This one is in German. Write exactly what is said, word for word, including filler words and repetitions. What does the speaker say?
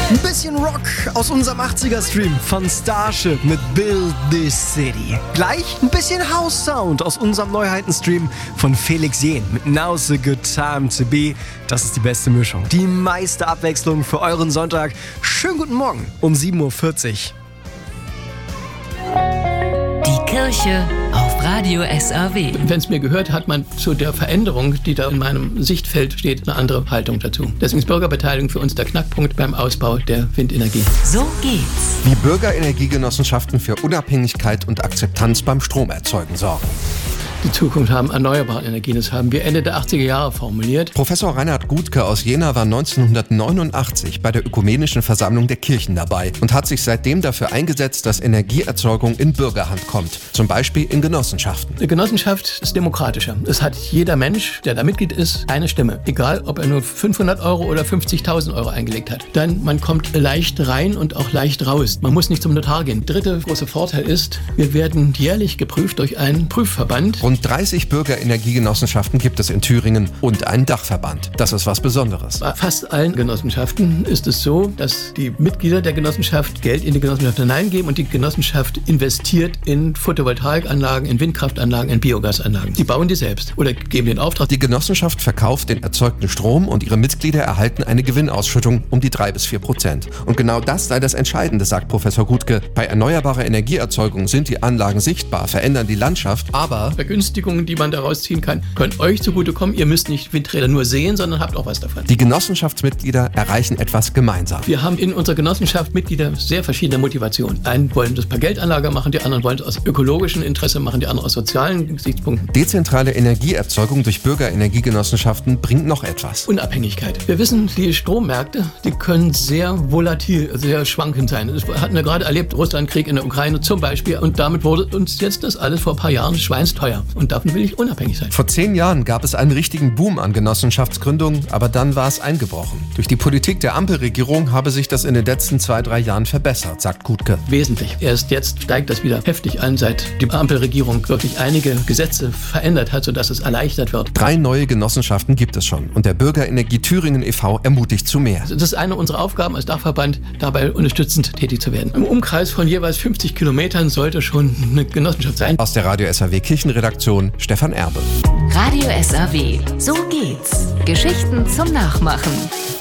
Ein bisschen Rock aus unserem achtziger-Stream von Starship mit Build This City. Gleich ein bisschen House-Sound aus unserem Neuheiten-Stream von Felix Jähn mit Now's a Good Time to Be. Das ist die beste Mischung. Die meiste Abwechslung für euren Sonntag. Schönen guten Morgen um sieben Uhr vierzig. Die Kirche auf Radio S R W. Wenn es mir gehört, hat man zu der Veränderung, die da in meinem Sichtfeld steht, eine andere Haltung dazu. Deswegen ist Bürgerbeteiligung für uns der Knackpunkt beim Ausbau der Windenergie. So geht's. Wie Bürgerenergiegenossenschaften für Unabhängigkeit und Akzeptanz beim Stromerzeugen sorgen. Die Zukunft haben erneuerbare Energien. Das haben wir Ende der achtziger Jahre formuliert. Professor Reinhard Gutke aus Jena war neunzehnhundertneunundachtzig bei der Ökumenischen Versammlung der Kirchen dabei und hat sich seitdem dafür eingesetzt, dass Energieerzeugung in Bürgerhand kommt. Zum Beispiel in Genossenschaften. Eine Genossenschaft ist demokratischer. Es hat jeder Mensch, der da Mitglied ist, eine Stimme. Egal, ob er nur fünfhundert Euro oder fünfzigtausend Euro eingelegt hat. Dann, man kommt leicht rein und auch leicht raus. Man muss nicht zum Notar gehen. Dritter großer Vorteil ist, wir werden jährlich geprüft durch einen Prüfverband. Rund dreißig Bürgerenergiegenossenschaften gibt es in Thüringen und einen Dachverband. Das ist was Besonderes. Bei fast allen Genossenschaften ist es so, dass die Mitglieder der Genossenschaft Geld in die Genossenschaft hineingeben und die Genossenschaft investiert in Photovoltaikanlagen, in Windkraftanlagen, in Biogasanlagen. Die bauen die selbst oder geben den Auftrag. Die Genossenschaft verkauft den erzeugten Strom und ihre Mitglieder erhalten eine Gewinnausschüttung um die drei bis vier Prozent. Und genau das sei das Entscheidende, sagt Professor Gutke. Bei erneuerbarer Energieerzeugung sind die Anlagen sichtbar, verändern die Landschaft, aber Vergünstigungen, die man daraus ziehen kann, können euch zugutekommen. Ihr müsst nicht Windräder nur sehen, sondern habt auch was davon. Die Genossenschaftsmitglieder erreichen etwas gemeinsam. Wir haben in unserer Genossenschaft Mitglieder sehr verschiedener Motivationen. Die einen wollen das per Geldanlage machen, die anderen wollen es aus ökologischen Interesse machen, die anderen aus sozialen Gesichtspunkten. Dezentrale Energieerzeugung durch Bürgerenergiegenossenschaften bringt noch etwas. Unabhängigkeit. Wir wissen, die Strommärkte, die können sehr volatil, sehr schwankend sein. Das hatten wir gerade erlebt, Russlandkrieg in der Ukraine zum Beispiel. Und damit wurde uns jetzt das alles vor ein paar Jahren schweinsteuer. Und davon will ich unabhängig sein. Vor zehn Jahren gab es einen richtigen Boom an Genossenschaftsgründungen, aber dann war es eingebrochen. Durch die Politik der Ampelregierung habe sich das in den letzten zwei, drei Jahren verbessert, sagt Gutke. Wesentlich. Erst jetzt steigt das wieder heftig an, seit die Ampelregierung wirklich einige Gesetze verändert hat, sodass es erleichtert wird. Drei neue Genossenschaften gibt es schon und der Bürgerenergie Thüringen e V ermutigt zu mehr. Das ist eine unserer Aufgaben als Dachverband, dabei unterstützend tätig zu werden. Im Umkreis von jeweils fünfzig Kilometern sollte schon eine Genossenschaft sein. Aus der Radio S R W Kirchenredaktion Stefan Erbe. Radio S R W. So geht's. Geschichten zum Nachmachen.